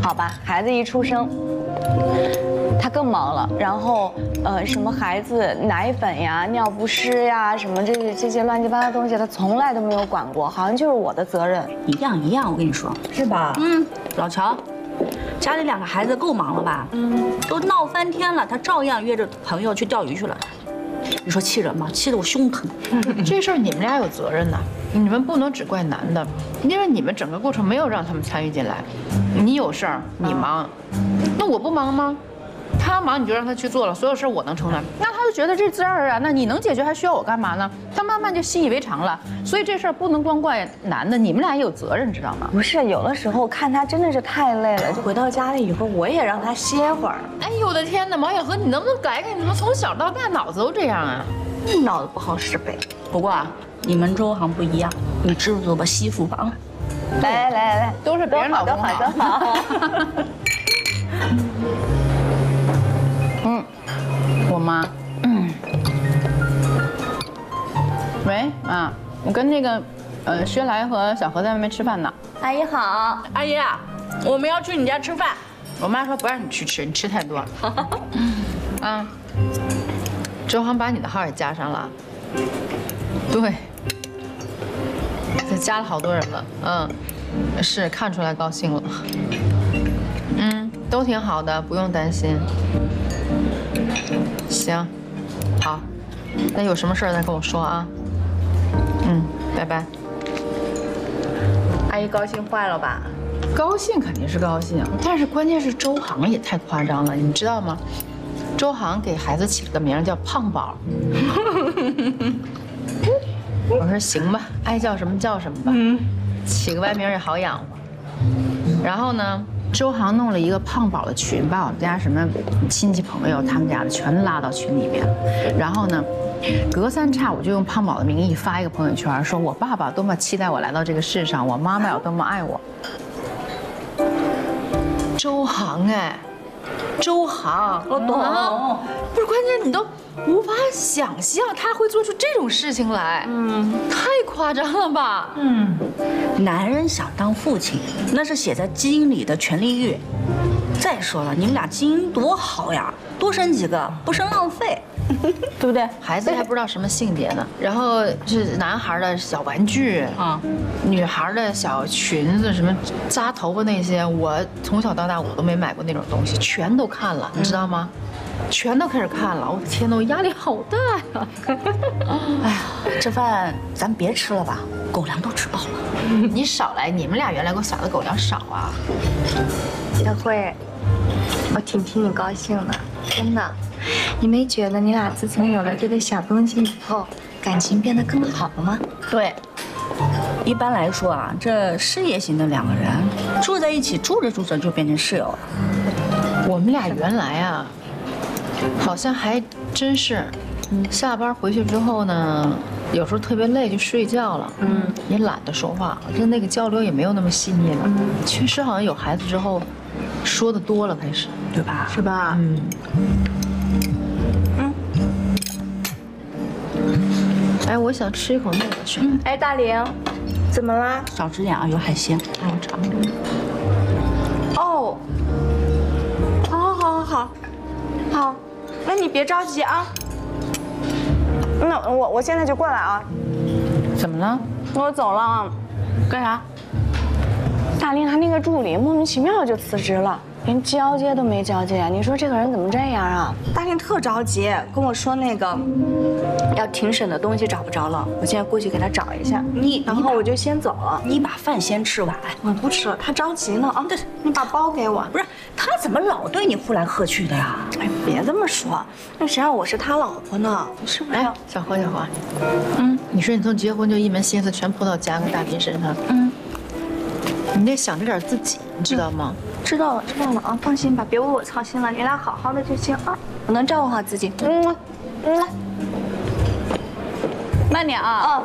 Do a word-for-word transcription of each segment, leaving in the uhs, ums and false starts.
好吧，孩子一出生，他更忙了。然后呃，什么孩子奶粉呀、尿不湿呀，什么这些这些乱七八糟东西，他从来都没有管过，好像就是我的责任。 一样一样，我跟你说， 是吧？ 嗯，老乔，家里两个孩子够忙了吧？嗯，都闹翻天了，他照样约着朋友去钓鱼去了。你说气人吗？气得我胸疼。 这事儿你们俩有责任呐，你们不能只怪男的，因为你们整个过程没有让他们参与进来。你有事儿你忙，那我不忙吗？他忙你就让他去做了，所有事儿我能承担，那他就觉得这自然而然的，你能解决还需要我干嘛呢？他慢慢就习以为常了，所以这事儿不能光怪男的，你们俩也有责任，知道吗？ 不是，有的时候看他真的是太累了，就回到家里以后，我也让他歇会儿。 哎呦我的天哪，毛小禾，你能不能改改？你怎么从小到大脑子都这样啊？ 脑子不好使呗。 不过啊，你们周行不一样，你知不知道吧？媳妇房。 来来来来， 都是别人老公好。 好的好。 嗯，我妈。嗯。喂，妈，我跟那个，呃，薛来和小何在外面吃饭呢。 阿姨好。 阿姨啊，我们要去你家吃饭。 我妈说不让你去吃，你吃太多。啊。周航把你的号也加上了。对。这加了好多人了，嗯，是看出来高兴了。嗯，都挺好的，不用担心。行，好，那有什么事儿再跟我说啊。嗯，拜拜。 阿姨高兴坏了吧？ 高兴肯定是高兴，但是关键是周航也太夸张了，你知道吗？周航给孩子起了个名叫胖宝。我说行吧，爱叫什么叫什么吧，起个外名也好养活。然后呢，周航弄了一个胖宝的群，把我们家什么亲戚朋友他们家的全拉到群里面。然后呢，隔三差五就用胖宝的名义发一个朋友圈，说我爸爸多么期待我来到这个世上，我妈妈有多么爱我。周航哎，周航， 我懂。 啊、不是关键，你都无法想象他会做出这种事情来，嗯，太夸张了吧？ 嗯，男人想当父亲，那是写在基因里的权利欲。再说了，你们俩基因多好呀，多生几个，不生浪费，对不对？ 孩子还不知道什么性别呢，然后是男孩的小玩具啊，女孩的小裙子，什么扎头发那些，我从小到大我都没买过那种东西，全都看了，你知道吗？全都开始看了，我的天哪，我压力好大呀！ 哎呀，这饭咱别吃了吧，狗粮都吃饱了。 你少来，你们俩原来给我撒的狗粮少啊。 小慧，我挺替你高兴的，真的。你没觉得你俩自从有了这个小东西以后，感情变得更好了吗？ 对。一般来说啊，这事业型的两个人住在一起，住着住着就变成室友了。 我们俩原来啊，好像还真是，下班回去之后呢，有时候特别累就睡觉了，嗯，也懒得说话，就那个交流也没有那么细腻了。嗯，确实好像有孩子之后，说的多了开始，对吧？ 是吧？ 嗯。嗯。哎，我想吃一口那个去。 嗯。哎，大玲，怎么啦？ 少吃点啊，有海鲜。 让我尝尝。 哦。好，好，好，好，好。好，那你别着急啊。那我我现在就过来啊。 怎么了？ 我走了啊。 干啥？ 大令他那个助理莫名其妙就辞职了，连交接都没交接。你说这个人怎么这样啊？大令特着急，跟我说那个要庭审的东西找不着了，我现在过去给他找一下。 你然后我就先走了。 你把饭先吃完。 我不吃了，他着急呢啊。对，你把包给我。 不是，他怎么老对你呼来喝去的呀？ 哎，别这么说，那谁让我是他老婆呢？是不是？ 哎，小何，小何，嗯，你说你从结婚就一门心思全扑到家跟大斌身上，嗯，你得想着点自己，你知道吗？ 知道了，知道了啊，放心吧，别为我操心了，你俩好好的就行啊，我能照顾好自己。嗯嗯，慢点啊。啊。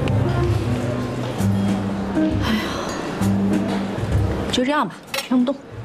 哎呀，就这样吧，全不动。